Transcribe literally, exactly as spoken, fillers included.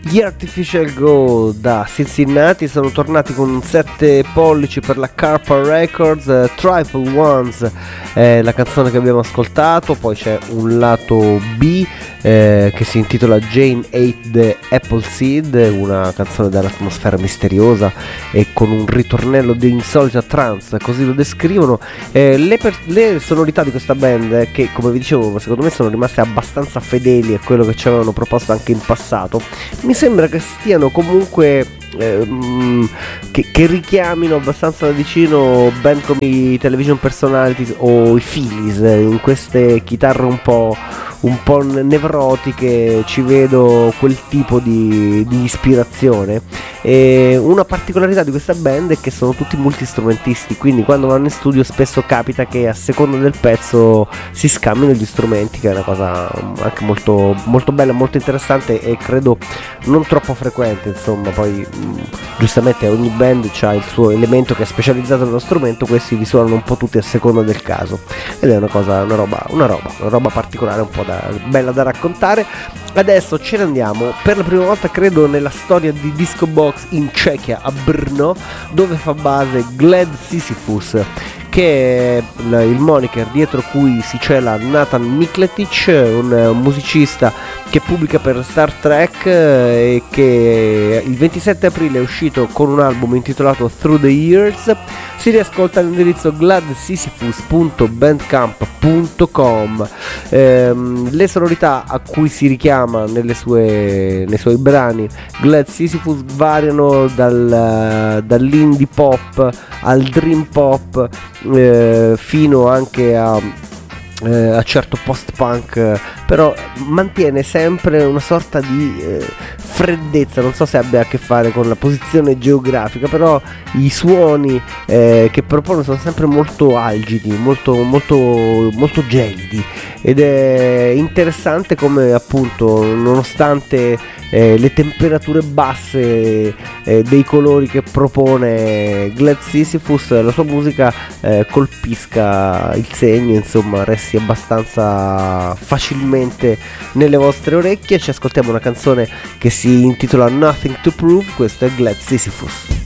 Gli Artificial Go da Cincinnati sono tornati con un sette pollici per la Carpa Records. uh, Triple Ones è la canzone che abbiamo ascoltato, poi c'è un lato B eh, che si intitola Jane Ate the Apple Seed, una canzone dall'atmosfera misteriosa e con un ritornello di insolita trance, così lo descrivono. eh, le, per- le sonorità di questa band, eh, che come vi dicevo secondo me sono rimaste abbastanza fedeli a quello che ci avevano proposto anche in passato, mi sembra che stiano comunque ehm, che, che richiamino abbastanza da vicino band come i Television Personalities o i Phillies. In queste chitarre un po' un po' nevrotiche ci vedo quel tipo di, di ispirazione. E una particolarità di questa band è che sono tutti multistrumentisti, quindi quando vanno in studio spesso capita che a seconda del pezzo si scambino gli strumenti, che è una cosa anche molto, molto bella, molto interessante e credo non troppo frequente. Insomma, poi mh, giustamente ogni band ha il suo elemento che è specializzato nello strumento, questi li suonano un po' tutti a seconda del caso ed è una cosa, una roba, una roba, una roba particolare, un po' da, bella da raccontare. Adesso ce ne andiamo per la prima volta credo nella storia di Disco Box in Cechia, a Brno, dove fa base Glad Sisyphus, che è il moniker dietro cui si cela Nathan Mikletic, un, un musicista che pubblica per Star Trek e che il ventisette aprile è uscito con un album intitolato Through the Years. Si riascolta all'indirizzo glad sisyphus punto bandcamp punto com. ehm, le sonorità a cui si richiama nelle sue, nei suoi brani Glad Sisyphus variano dal, dall'indie pop al dream pop, eh, fino anche a Eh, a certo post-punk, eh, però mantiene sempre una sorta di eh, freddezza. Non so se abbia a che fare con la posizione geografica, però i suoni eh, che propone sono sempre molto algidi, molto, molto, molto gelidi, ed è interessante come appunto nonostante eh, le temperature basse eh, dei colori che propone Glad Sisyphus, la sua musica eh, colpisca il segno, insomma resti abbastanza facilmente nelle vostre orecchie. Ci ascoltiamo una canzone che si intitola Nothing to Prove, questo è Glad Sisyphus.